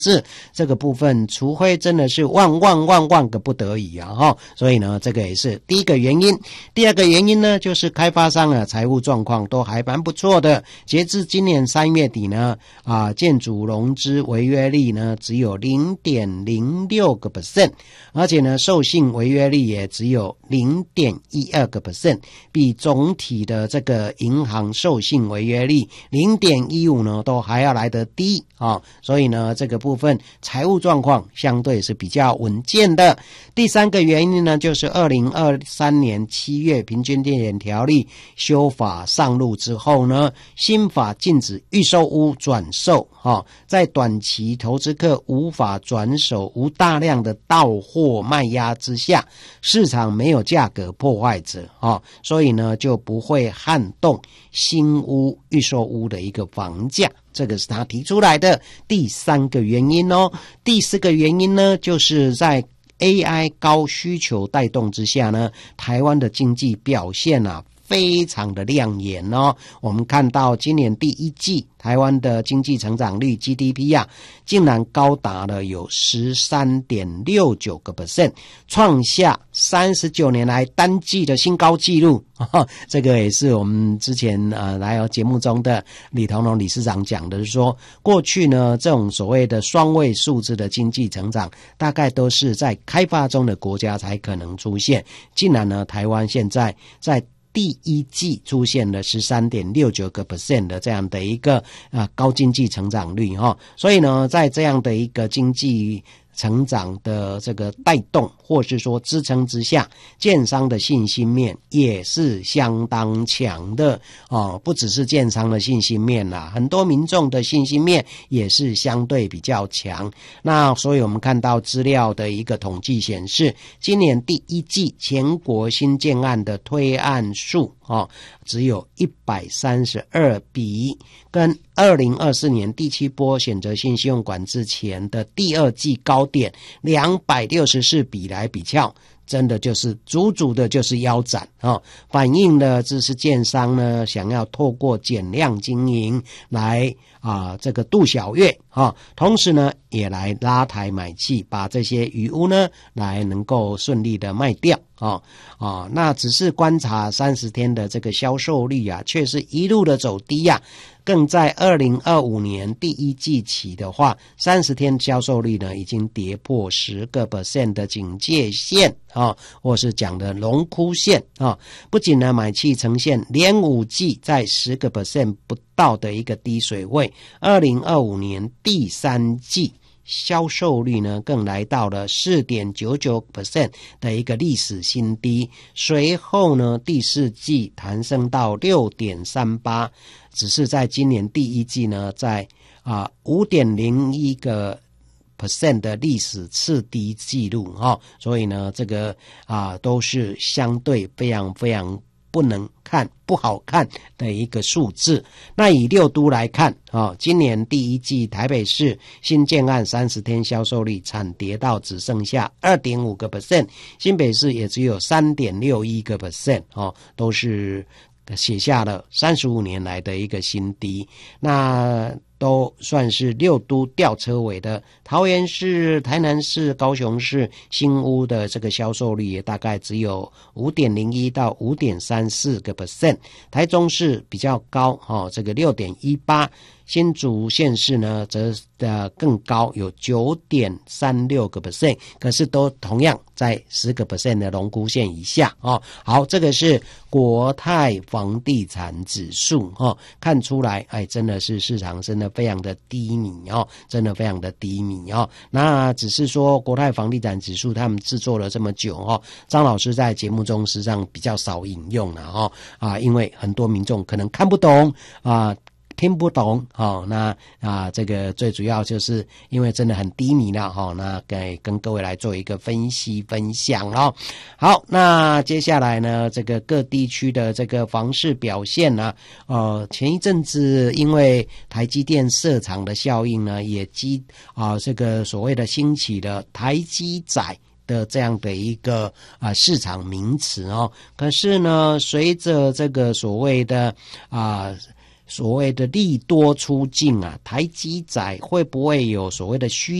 是这个部分，除非真的是万个不得已啊所以呢，这个也是第一个原因。第二个原因呢，就是开发商的财务状况都还蛮不错的。截至今年3月底呢，建筑融资违约率呢只有 0.06%， 而且呢，授信违约率也只有 0.12%， 比总体的这个银行授信违约率 0.15 呢都还要来得低所以呢，这个部分财务状况相对是比较稳健的。第三个原因呢，就是2023年7月平均地权条例修法上路之后呢，新法禁止预售屋转售在短期投资客无法转手、无大量的到货卖压之下，市场没有价格破坏者所以呢就不会撼动新屋预售屋的一个房价。这个是他提出来的第三个原因第四个原因呢，就是在 AI 高需求带动之下呢，台湾的经济表现非常的亮眼我们看到今年第一季台湾的经济成长率 GDP 竟然高达了有 13.69%， 创下39年来单季的新高纪录这个也是我们之前来节目中的李同荣理事长讲的，是说过去呢这种所谓的双位数字的经济成长大概都是在开发中的国家才可能出现，竟然呢台湾现在在第一季出现了 13.69% 的这样的一个高经济成长率所以呢在这样的一个经济成长的这个带动或是说支撑之下，建商的信心面也是相当强的不只是建商的信心面很多民众的信心面也是相对比较强。那所以我们看到资料的一个统计显示，今年第一季全国新建案的推案数只有132笔，跟2024年第7波选择性信用管制前的第二季高点264笔来比较，真的就是足足的就是腰斩反映了这是建商呢想要透过减量经营来这个度小月同时呢也来拉抬买气，把这些余屋呢来能够顺利的卖掉那只是观察30天的这个销售率却是一路的走低更在2025年第一季起的话，30天销售率呢已经跌破10% 的警戒线或是讲的龙枯线不仅呢买气呈现连5季在10% 不到的一个低水位，2025年第3季销售率呢更来到了 4.99% 的一个历史新低，随后呢第4季弹升到 6.38%， 只是在今年第一季呢在5.01% 的历史次低纪录所以呢这个都是相对非常非常不能看不好看的一个数字。那以6都来看今年第一季台北市新建案30天销售率惨跌到只剩下 2.5%， 新北市也只有 3.61% 都是写下了35年来的一个新低。那都算是6都吊车尾的，桃园市、台南市、高雄市新屋的这个销售率也大概只有 5.01 到 5.34%， 台中市比较高这个 6.18%， 新竹县市呢则更高，有 9.36%， 可是都同样在 10% 的龙枯线以下好，这个是国泰房地产指数看出来真的是市场真的非常的低迷真的非常的低迷那只是说国泰房地产指数他们制作了这么久张老师在节目中实际上比较少引用了因为很多民众可能看不懂听不懂那这个最主要就是因为真的很低迷了那跟各位来做一个分析分享好，那接下来呢这个各地区的这个房市表现呢前一阵子因为台积电设厂的效应呢也这个所谓的兴起的台积仔的这样的一个市场名词可是呢随着这个所谓的所谓的利多出尽啊，台积仔会不会有所谓的需